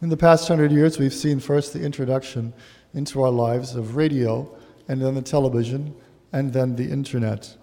In the past 100 years, we've seen first the introduction into our lives of radio, and then the television, and then the internet.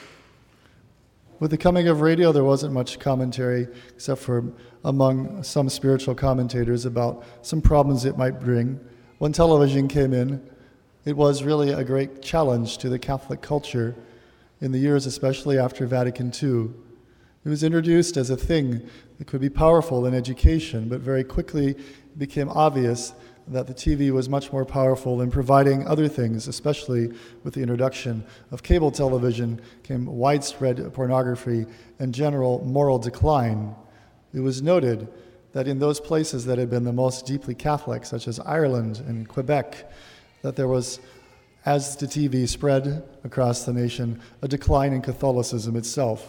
With the coming of radio, there wasn't much commentary, except for among some spiritual commentators about some problems it might bring. When television came in, it was really a great challenge to the Catholic culture in the years especially after Vatican II. It was introduced as a thing that could be powerful in education, but very quickly it became obvious that the TV was much more powerful in providing other things, especially with the introduction of cable television came widespread pornography and general moral decline. It was noted that in those places that had been the most deeply Catholic, such as Ireland and Quebec, that there was, as the TV spread across the nation, a decline in Catholicism itself.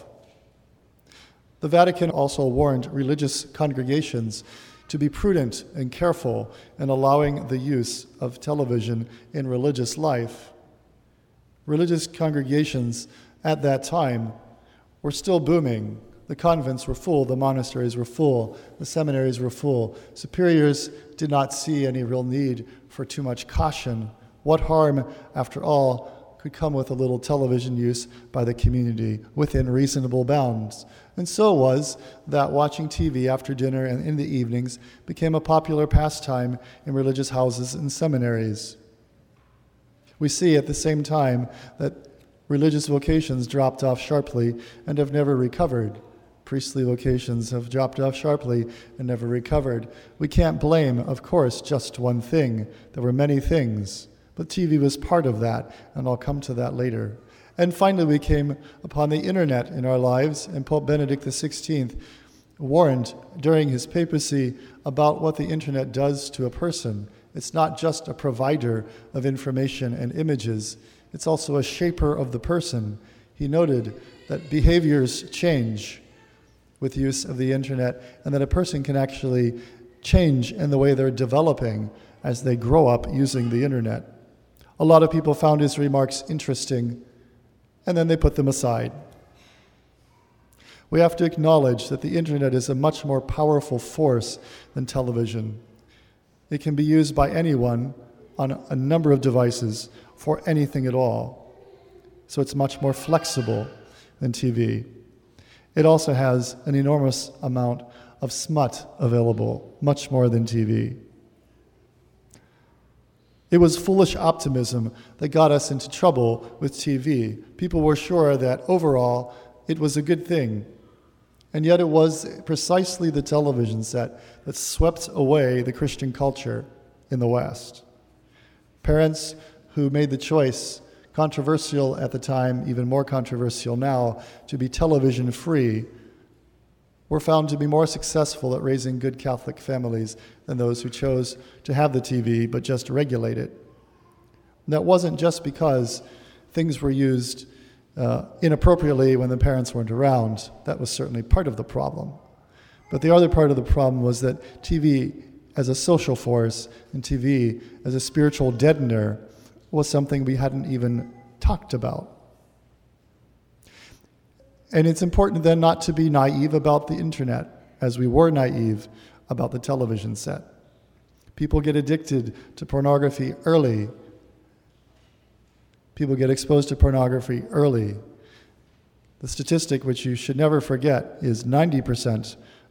The Vatican also warned religious congregations to be prudent and careful in allowing the use of television in religious life. Religious congregations at that time were still booming. The convents were full, the monasteries were full, the seminaries were full. Superiors did not see any real need for too much caution. What harm, after all, could come with a little television use by the community within reasonable bounds? And so it was that watching TV after dinner and in the evenings became a popular pastime in religious houses and seminaries. We see at the same time that religious vocations dropped off sharply and have never recovered. Priestly vocations have dropped off sharply and never recovered. We can't blame, of course, just one thing. There were many things, but TV was part of that, and I'll come to that later. And finally, we came upon the internet in our lives, and Pope Benedict XVI warned during his papacy about what the internet does to a person. It's not just a provider of information and images, it's also a shaper of the person. He noted that behaviors change with use of the internet, and that a person can actually change in the way they're developing as they grow up using the internet. A lot of people found his remarks interesting, and then they put them aside. We have to acknowledge that the internet is a much more powerful force than television. It can be used by anyone on a number of devices for anything at all. So it's much more flexible than TV. It also has an enormous amount of smut available, much more than TV. It was foolish optimism that got us into trouble with TV. People were sure that overall it was a good thing. And yet it was precisely the television set that swept away the Christian culture in the West. Parents who made the choice, controversial at the time, even more controversial now, to be television free, were found to be more successful at raising good Catholic families than those who chose to have the TV but just regulate it. And that wasn't just because things were used inappropriately when the parents weren't around. That was certainly part of the problem. But the other part of the problem was that TV as a social force and TV as a spiritual deadener was something we hadn't even talked about. And it's important then not to be naive about the internet, as we were naive about the television set. People get addicted to pornography early. People get exposed to pornography early. The statistic, which you should never forget, is 90%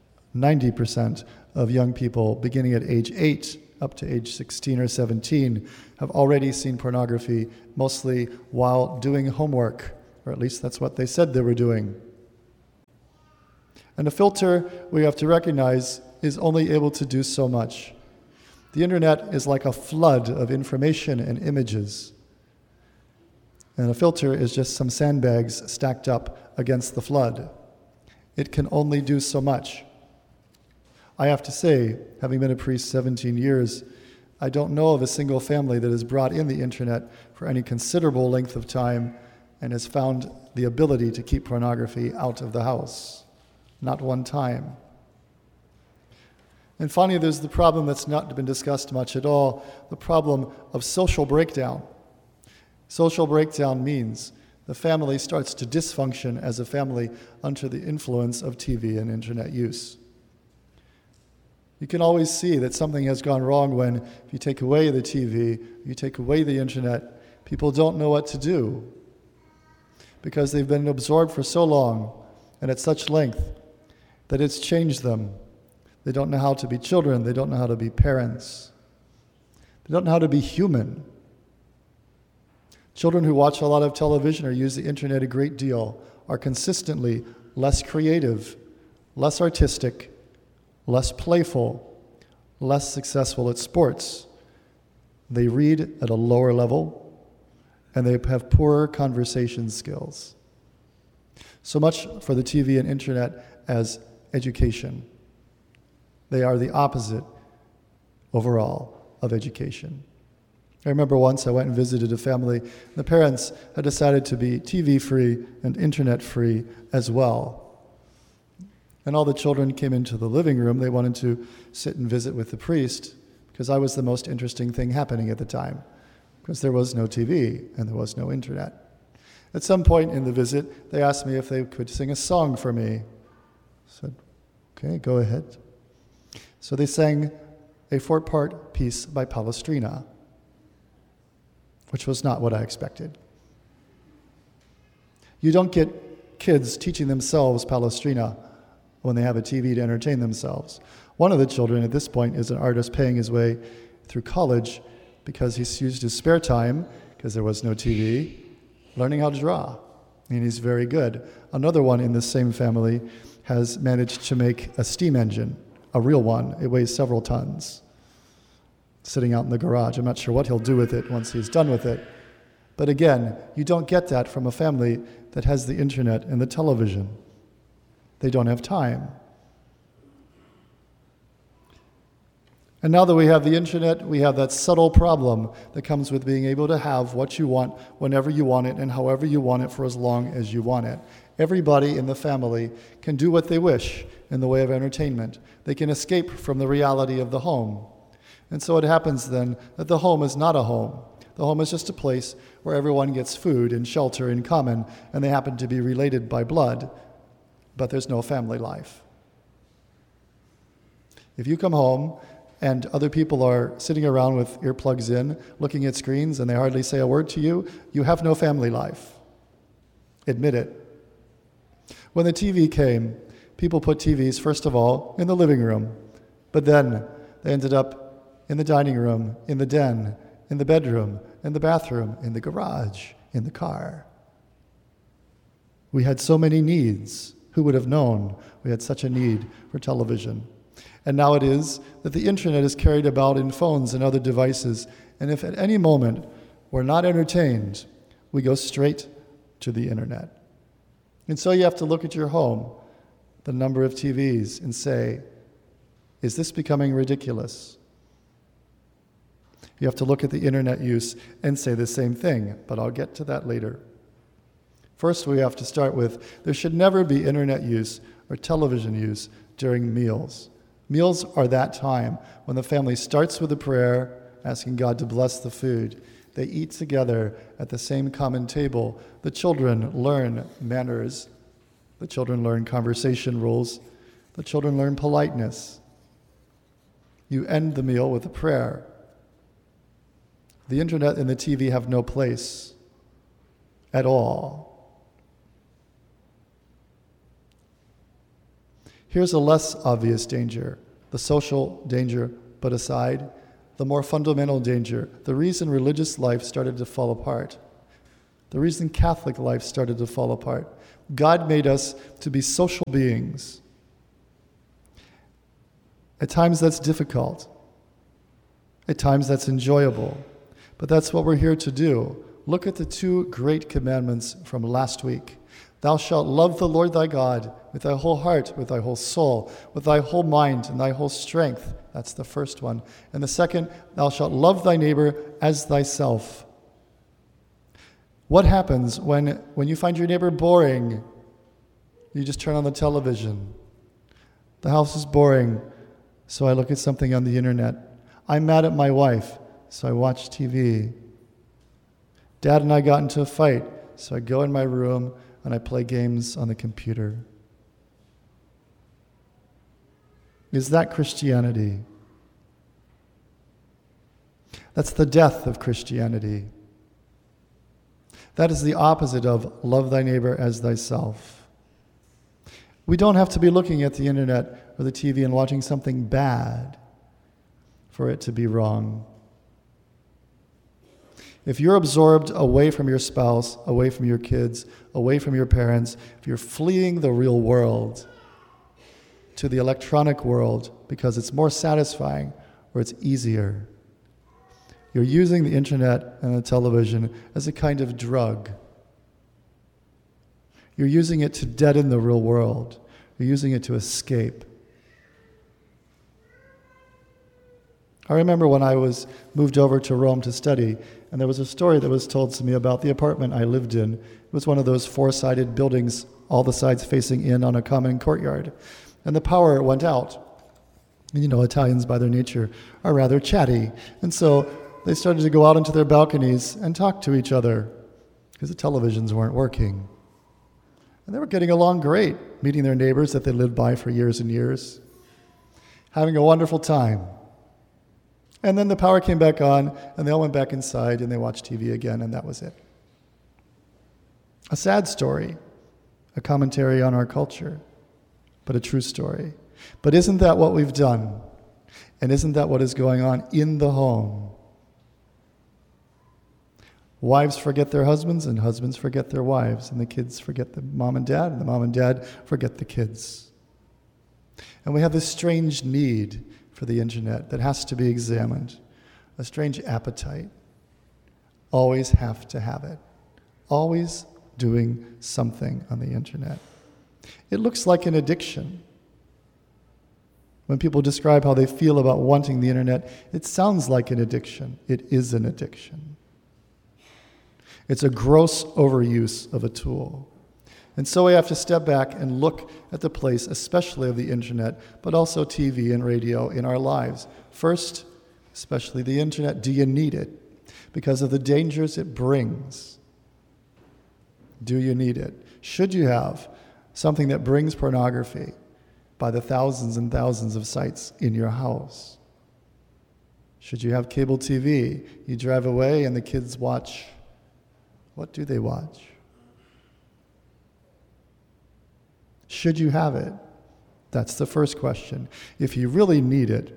of young people beginning at age 8 up to age 16 or 17 have already seen pornography, mostly while doing homework. Or at least that's what they said they were doing. And a filter, we have to recognize, is only able to do so much. The internet is like a flood of information and images. And a filter is just some sandbags stacked up against the flood. It can only do so much. I have to say, having been a priest 17 years, I don't know of a single family that has brought in the internet for any considerable length of time and has found the ability to keep pornography out of the house. Not one time. And finally, there's the problem that's not been discussed much at all, the problem of social breakdown. Social breakdown means the family starts to dysfunction as a family under the influence of TV and internet use. You can always see that something has gone wrong when, if you take away the TV, you take away the internet, people don't know what to do because they've been absorbed for so long and at such length that it's changed them. They don't know how to be children. They don't know how to be parents. They don't know how to be human. Children who watch a lot of television or use the internet a great deal are consistently less creative, less artistic, less playful, less successful at sports. They read at a lower level, and they have poorer conversation skills. So much for the TV and internet as education. They are the opposite overall of education. I remember once I went and visited a family. The parents had decided to be TV-free and internet-free as well. And all the children came into the living room. They wanted to sit and visit with the priest because I was the most interesting thing happening at the time because there was no TV and there was no internet. At some point in the visit, they asked me if they could sing a song for me. I said, okay, go ahead. So they sang a 4-part piece by Palestrina, which was not what I expected. You don't get kids teaching themselves Palestrina when they have a TV to entertain themselves. One of the children at this point is an artist paying his way through college because he's used his spare time, because there was no TV, learning how to draw. And he's very good. Another one in this same family has managed to make a steam engine, a real one. It weighs several tons, sitting out in the garage. I'm not sure what he'll do with it once he's done with it. But again, you don't get that from a family that has the internet and the television. They don't have time. And now that we have the internet, we have that subtle problem that comes with being able to have what you want whenever you want it and however you want it for as long as you want it. Everybody in the family can do what they wish in the way of entertainment. They can escape from the reality of the home. And so it happens then that the home is not a home. The home is just a place where everyone gets food and shelter in common, and they happen to be related by blood, but there's no family life. If you come home and other people are sitting around with earplugs in, looking at screens, and they hardly say a word to you, you have no family life. Admit it. When the TV came, people put TVs, first of all, in the living room, but then they ended up in the dining room, in the den, in the bedroom, in the bathroom, in the garage, in the car. We had so many needs. Who would have known we had such a need for television? And now it is that the internet is carried about in phones and other devices, and if at any moment we're not entertained, we go straight to the internet. And so you have to look at your home, the number of TVs, and say, is this becoming ridiculous? You have to look at the internet use and say the same thing, but I'll get to that later. First, we have to start with, there should never be internet use or television use during meals. Meals are that time when the family starts with a prayer, asking God to bless the food. They eat together at the same common table. The children learn manners. The children learn conversation rules. The children learn politeness. You end the meal with a prayer. The internet and the TV have no place at all. Here's a less obvious danger, the social danger put aside, the more fundamental danger, the reason religious life started to fall apart, the reason Catholic life started to fall apart. God made us to be social beings. At times that's difficult. At times that's enjoyable. But that's what we're here to do. Look at the 2 great commandments from last week. Thou shalt love the Lord thy God with thy whole heart, with thy whole soul, with thy whole mind, and thy whole strength. That's the first one. And the second, thou shalt love thy neighbor as thyself. What happens when you find your neighbor boring? You just turn on the television. The house is boring, so I look at something on the internet. I'm mad at my wife, so I watch TV. Dad and I got into a fight, so I go in my room and I play games on the computer. Is that Christianity? That's the death of Christianity. That is the opposite of love thy neighbor as thyself. We don't have to be looking at the internet or the TV and watching something bad for it to be wrong. If you're absorbed away from your spouse, away from your kids, away from your parents, if you're fleeing the real world to the electronic world because it's more satisfying or it's easier, you're using the internet and the television as a kind of drug. You're using it to deaden the real world. You're using it to escape. I remember when I was moved over to Rome to study, and there was a story that was told to me about the apartment I lived in. It was one of those four-sided buildings, all the sides facing in on a common courtyard. And the power went out. And you know, Italians by their nature are rather chatty. And so they started to go out into their balconies and talk to each other because the televisions weren't working. And they were getting along great, meeting their neighbors that they lived by for years and years, having a wonderful time. And then the power came back on, and they all went back inside, and they watched TV again, and that was it. A sad story, a commentary on our culture, but a true story. But isn't that what we've done? And isn't that what is going on in the home? Wives forget their husbands, and husbands forget their wives, and the kids forget the mom and dad, and the mom and dad forget the kids. And we have this strange need for the internet that has to be examined, a strange appetite. Always have to have it. Always doing something on the internet. It looks like an addiction. When people describe how they feel about wanting the internet, it sounds like an addiction. It is an addiction. It's a gross overuse of a tool. And so we have to step back and look at the place, especially of the internet, but also TV and radio in our lives. First, especially the internet, do you need it? Because of the dangers it brings. Do you need it? Should you have something that brings pornography by the thousands and thousands of sites in your house? Should you have cable TV? You drive away and the kids watch. What do they watch? Should you have it? That's the first question. If you really need it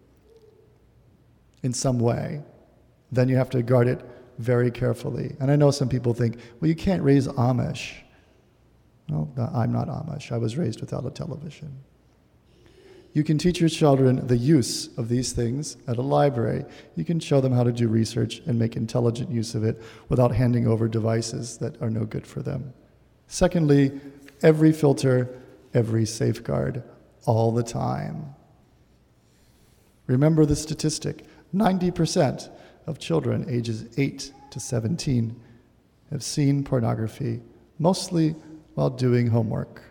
in some way, then you have to guard it very carefully. And I know some people think, well, you can't raise Amish. No, I'm not Amish. I was raised without a television. You can teach your children the use of these things at a library. You can show them how to do research and make intelligent use of it without handing over devices that are no good for them. Secondly, every filter, every safeguard, all the time. Remember the statistic, 90% of children ages 8 to 17 have seen pornography, mostly while doing homework.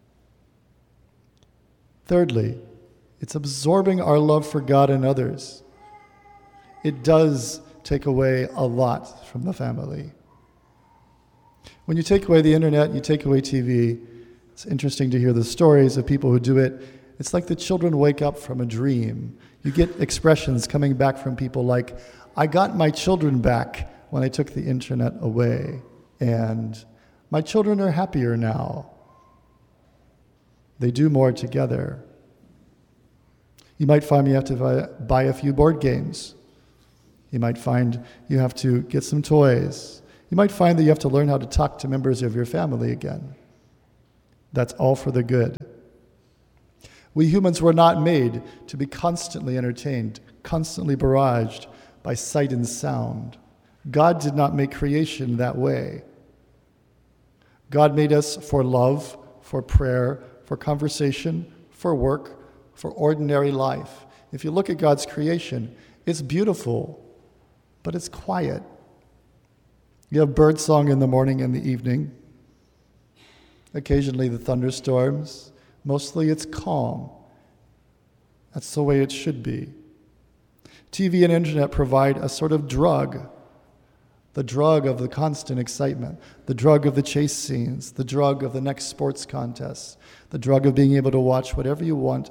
Thirdly, it's absorbing our love for God and others. It does take away a lot from the family. When you take away the internet, you take away TV, it's interesting to hear the stories of people who do it. It's like the children wake up from a dream. You get expressions coming back from people like, I got my children back when I took the internet away, and my children are happier now. They do more together. You might find you have to buy a few board games. You might find you have to get some toys. You might find that you have to learn how to talk to members of your family again. That's all for the good. We humans were not made to be constantly entertained, constantly barraged by sight and sound. God did not make creation that way. God made us for love, for prayer, for conversation, for work, for ordinary life. If you look at God's creation, it's beautiful, but it's quiet. You have birdsong in the morning and the evening. Occasionally the thunderstorms. Mostly it's calm. That's the way it should be. TV and internet provide a sort of drug. the drug of the constant excitement, the drug of the chase scenes, the drug of the next sports contest, the drug of being able to watch whatever you want,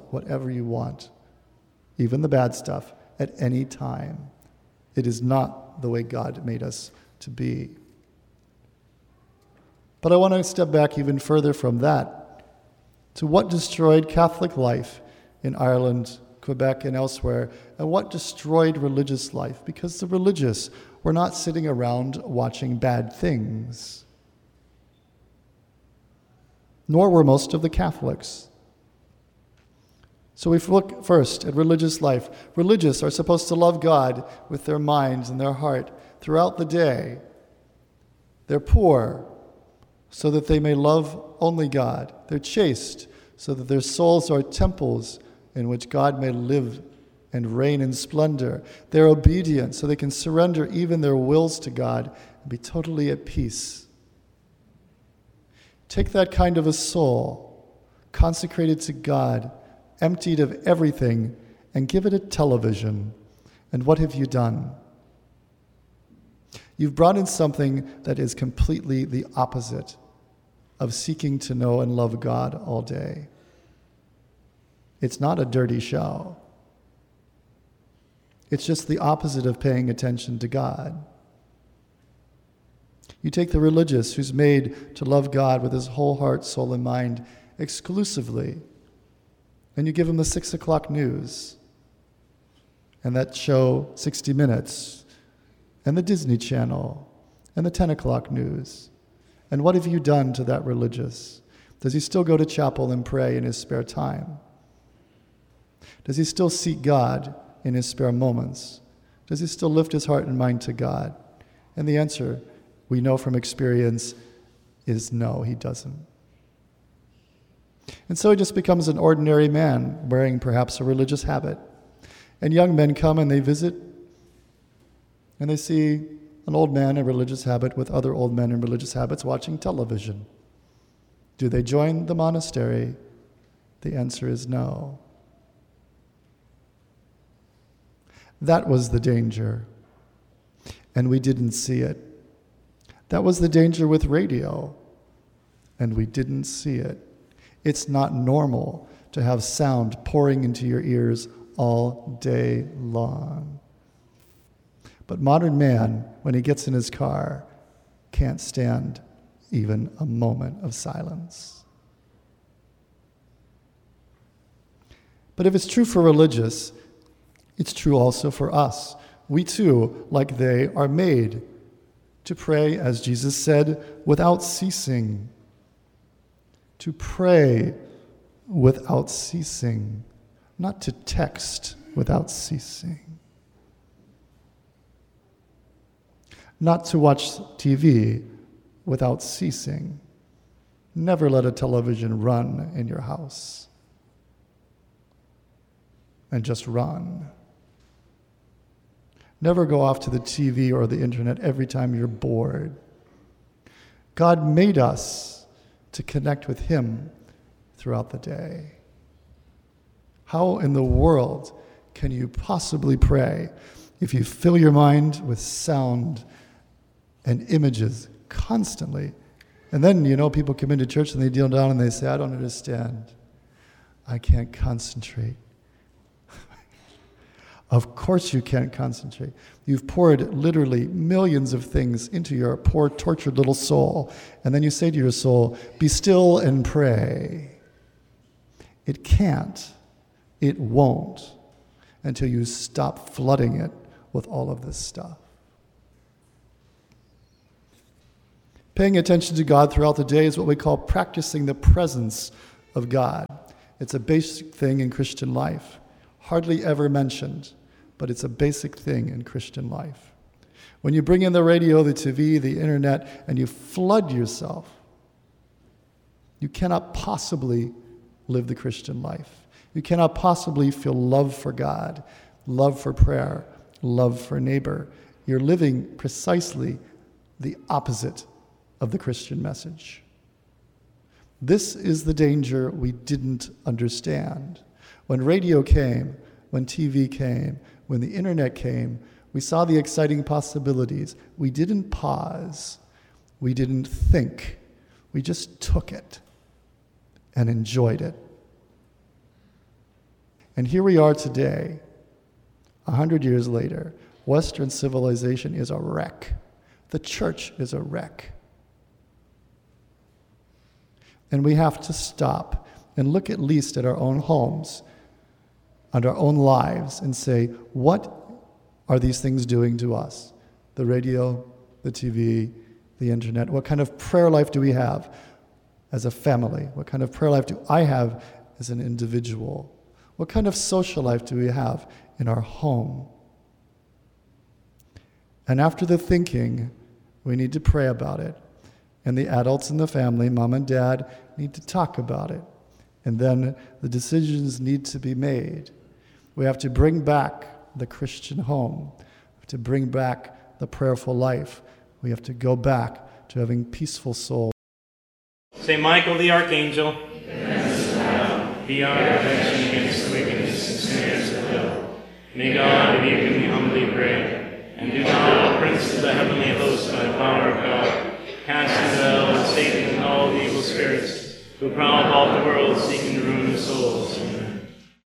even the bad stuff, at any time. It is not the way God made us to be. But I want to step back even further from that to what destroyed Catholic life in Ireland, Quebec, and elsewhere, and what destroyed religious life, because the religious were not sitting around watching bad things, nor were most of the Catholics. So if we look first at religious life, religious are supposed to love God with their minds and their heart throughout the day. They're poor so that they may love only God. They're chaste so that their souls are temples in which God may live and reign in splendor. They're obedient so they can surrender even their wills to God and be totally at peace. Take that kind of a soul, consecrated to God, emptied of everything, and give it a television. And what have you done? You've brought in something that is completely the opposite of seeking to know and love God all day. It's not a dirty show. It's just the opposite of paying attention to God. You take the religious who's made to love God with his whole heart, soul, and mind exclusively, and you give him the 6 o'clock news, and that show 60 Minutes, and the Disney Channel, and the 10 o'clock news. And what have you done to that religious? Does he still go to chapel and pray in his spare time? Does he still seek God in his spare moments? Does he still lift his heart and mind to God? And the answer, we know from experience, is no, he doesn't. And so he just becomes an ordinary man wearing perhaps a religious habit. And young men come and they visit, and they see an old man in a religious habit with other old men in religious habits watching television. Do they join the monastery? The answer is no. That was the danger, and we didn't see it. That was the danger with radio, and we didn't see it. It's not normal to have sound pouring into your ears all day long. But modern man, when he gets in his car, can't stand even a moment of silence. But if it's true for religious, it's true also for us. We too, like they, are made to pray, as Jesus said, without ceasing. To pray without ceasing, not to text without ceasing. Not to watch TV without ceasing. Never let a television run in your house. And just run. Never go off to the TV or the internet every time you're bored. God made us to connect with him throughout the day. How in the world can you possibly pray if you fill your mind with sound and images constantly? And then, people come into church and they kneel down and they say, I don't understand. I can't concentrate. Of course you can't concentrate. You've poured literally millions of things into your poor, tortured little soul. And then you say to your soul, be still and pray. It can't. It won't until you stop flooding it with all of this stuff. Paying attention to God throughout the day is what we call practicing the presence of God. It's a basic thing in Christian life, hardly ever mentioned, but it's a basic thing in Christian life. When you bring in the radio, the TV, the internet, and you flood yourself, you cannot possibly live the Christian life. You cannot possibly feel love for God, love for prayer, love for neighbor. You're living precisely the opposite of the Christian message. This is the danger we didn't understand. When radio came, when TV came, when the internet came, We saw the exciting possibilities. We didn't pause. We didn't think. We just took it and enjoyed it. And here we are today, 100 years later. Western civilization is a wreck. The church is a wreck. And we have to stop and look at least at our own homes and our own lives and say, what are these things doing to us? The radio, the TV, the internet. What kind of prayer life do we have as a family? What kind of prayer life do I have as an individual? What kind of social life do we have in our home? And after the thinking, we need to pray about it. And the adults in the family, mom and dad, need to talk about it. And then the decisions need to be made. We have to bring back the Christian home. We have to bring back the prayerful life. We have to go back to having peaceful souls. Saint Michael the Archangel, be our protection against the wickedness and snares of hell. May God, if you can humbly pray, and do not all princes of the heavenly host by the power of God, cast into hell and Satan and all the evil spirits who prowl about the world seeking to ruin the souls. Amen.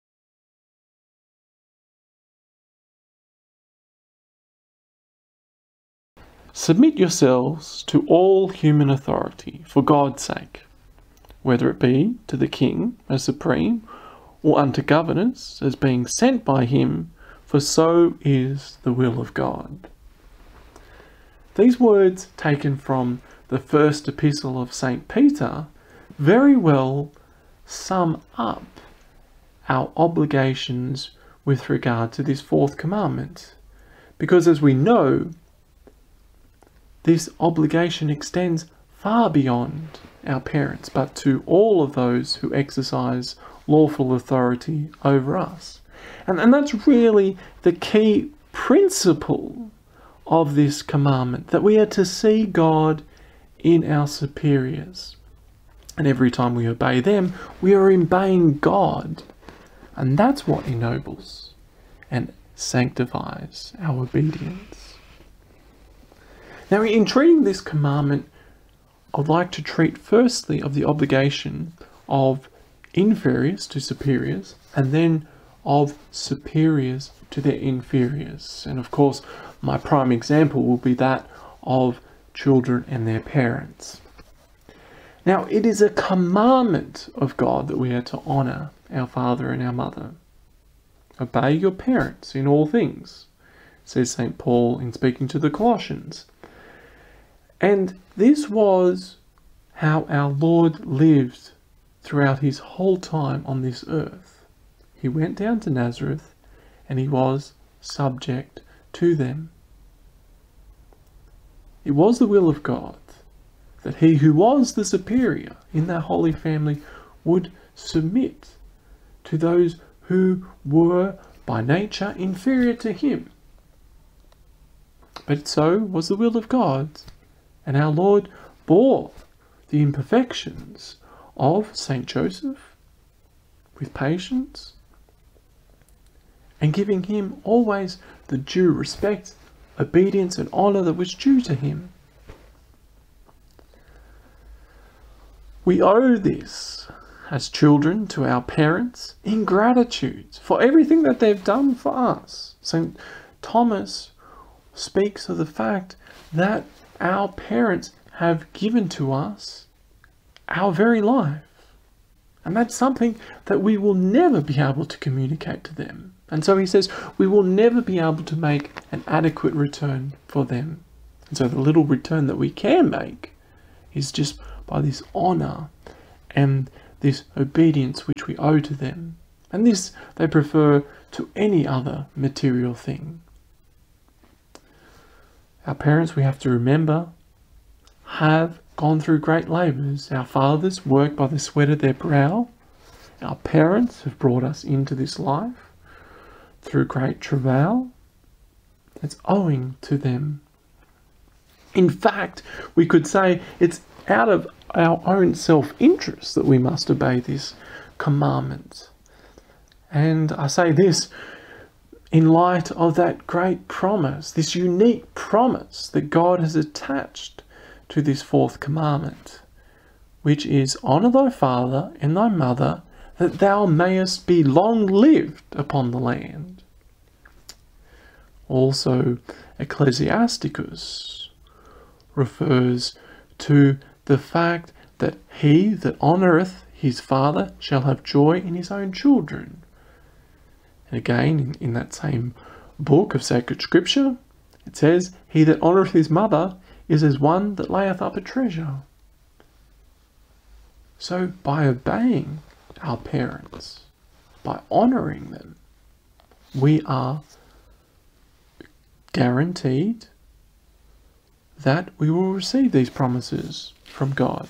Submit yourselves to all human authority for God's sake, whether it be to the king as supreme, or unto governors as being sent by him, for so is the will of God. These words, taken from the first epistle of St. Peter, very well sum up our obligations with regard to this fourth commandment. Because as we know, this obligation extends far beyond our parents, but to all of those who exercise lawful authority over us. And that's really the key principle of this commandment, that we are to see God in our superiors. And every time we obey them, we are obeying God. And that's what ennobles and sanctifies our obedience. Now, in treating this commandment, I'd like to treat firstly of the obligation of inferiors to superiors, and then of superiors to their inferiors. And of course, my prime example will be that of children and their parents. Now, it is a commandment of God that we are to honour our father and our mother. Obey your parents in all things, says St. Paul in speaking to the Colossians. And this was how our Lord lived throughout his whole time on this earth. He went down to Nazareth and he was subject to them. It was the will of God that he who was the superior in that holy family would submit to those who were by nature inferior to him. But so was the will of God, and our Lord bore the imperfections of Saint Joseph with patience, and giving him always the due respect, obedience and honour that was due to him. We owe this as children to our parents in gratitude for everything that they've done for us. St. Thomas speaks of the fact that our parents have given to us our very life. And that's something that we will never be able to communicate to them. And so he says we will never be able to make an adequate return for them. And so the little return that we can make is just by this honour and this obedience which we owe to them. And this they prefer to any other material thing. Our parents, we have to remember, have gone through great labours. Our fathers worked by the sweat of their brow. Our parents have brought us into this life through great travail. It's owing to them. In fact, we could say it's out of our own self-interest that we must obey this commandment. And I say this in light of that great promise, this unique promise that God has attached to this fourth commandment, which is, honour thy father and thy mother, that thou mayest be long lived upon the land. Also, Ecclesiasticus refers to the fact that he that honoureth his father shall have joy in his own children. And again, in that same book of sacred scripture, it says, he that honoureth his mother is as one that layeth up a treasure. So by obeying our parents, by honouring them, we are guaranteed that we will receive these promises from God.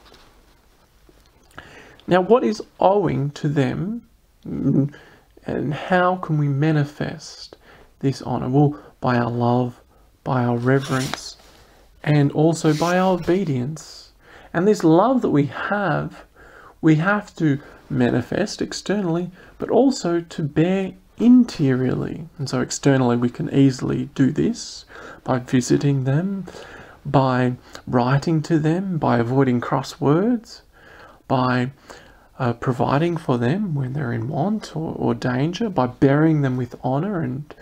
Now, what is owing to them, and how can we manifest this honour? Well, by our love, by our reverence, and also by our obedience. And this love that we have to manifest externally, but also to bear interiorly. And so externally we can easily do this by visiting them, by writing to them, by avoiding cross words, by providing for them when they're in want or danger, by bearing them with honour and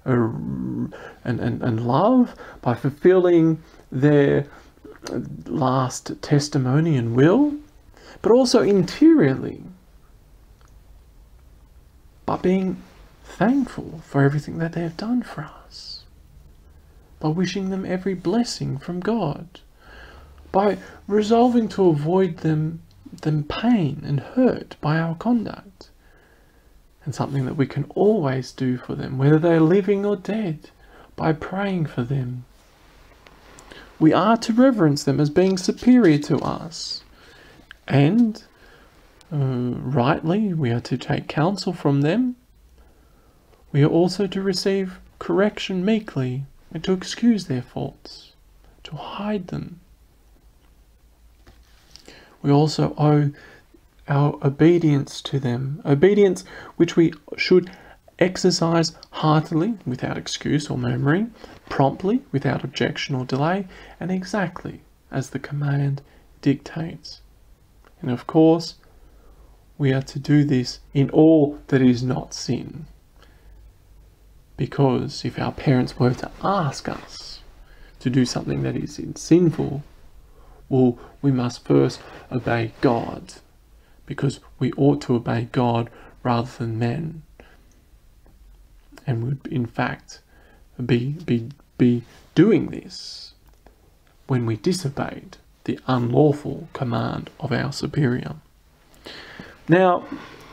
love, by fulfilling their last testimony and will, but also interiorly, by being thankful for everything that they have done for us, by wishing them every blessing from God, by resolving to avoid them pain and hurt by our conduct, and something that we can always do for them, whether they're living or dead, by praying for them. We are to reverence them as being superior to us, and rightly we are to take counsel from them. We are also to receive correction meekly and to excuse their faults, to hide them. We also owe our obedience to them, obedience which we should exercise heartily, without excuse or murmuring, promptly, without objection or delay, and exactly as the command dictates. And of course, we are to do this in all that is not sin. Because if our parents were to ask us to do something that is sinful, well, we must first obey God, because we ought to obey God rather than men, and would in fact be doing this when we disobeyed the unlawful command of our superior. Now,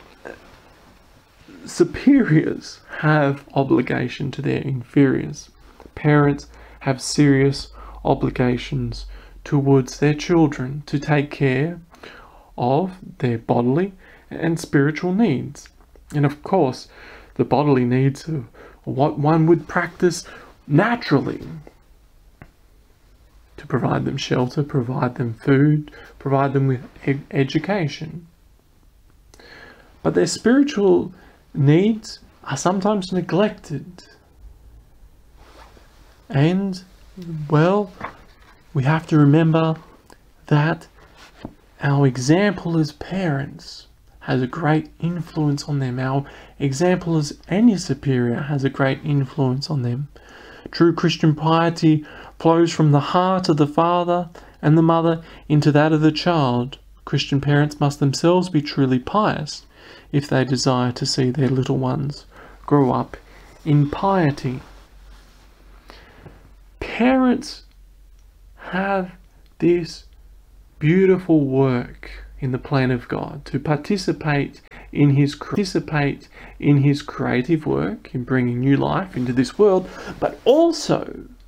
superiors have obligation to their inferiors. Parents have serious obligations towards their children to take care of their bodily and spiritual needs. And of course, the bodily needs of what one would practice naturally, to provide them shelter, provide them food, provide them with education. But their spiritual needs are sometimes neglected. And, well, we have to remember that our example as parents has a great influence on them. Our example as any superior has a great influence on them. True Christian piety flows from the heart of the father and the mother into that of the child. Christian parents must themselves be truly pious if they desire to see their little ones grow up in piety. Parents have this beautiful work in the plan of God to participate in his creative work in bringing new life into this world, but also